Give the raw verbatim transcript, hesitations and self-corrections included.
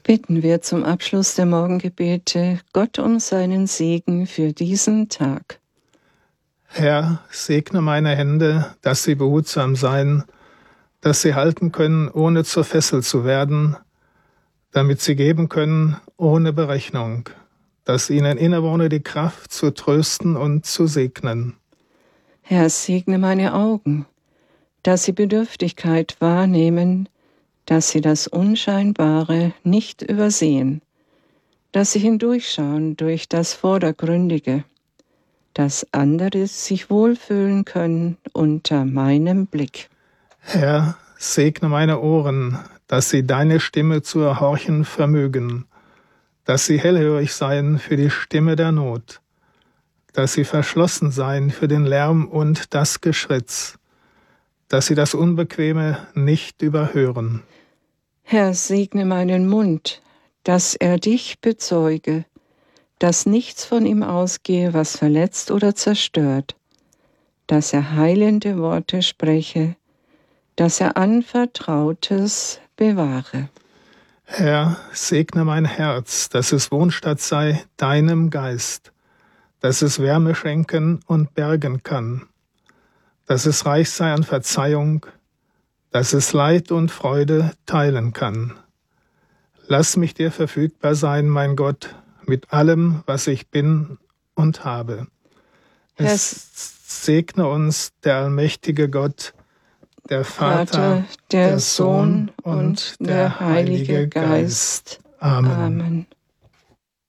Bitten wir zum Abschluss der Morgengebete Gott um seinen Segen für diesen Tag. Herr, segne meine Hände, dass sie behutsam seien, dass sie halten können, ohne zur Fessel zu werden, damit sie geben können, ohne Berechnung, dass ihnen innewohne die Kraft zu trösten und zu segnen. Herr, segne meine Augen, dass sie Bedürftigkeit wahrnehmen, dass sie das Unscheinbare nicht übersehen, dass sie hindurchschauen durch das Vordergründige, dass andere sich wohlfühlen können unter meinem Blick. Herr, segne meine Ohren, dass sie deine Stimme zu erhorchen vermögen, dass sie hellhörig seien für die Stimme der Not, dass sie verschlossen seien für den Lärm und das Geschritz, dass sie das Unbequeme nicht überhören. Herr, segne meinen Mund, dass er dich bezeuge, dass nichts von ihm ausgehe, was verletzt oder zerstört, dass er heilende Worte spreche, dass er Anvertrautes bewahre. Herr, segne mein Herz, dass es Wohnstatt sei deinem Geist, dass es Wärme schenken und bergen kann, dass es reich sei an Verzeihung, dass es Leid und Freude teilen kann. Lass mich dir verfügbar sein, mein Gott, mit allem, was ich bin und habe. Es segne uns der allmächtige Gott, der Vater, Vater, der, der Sohn Sohn und der Heilige Geist. Amen. Amen.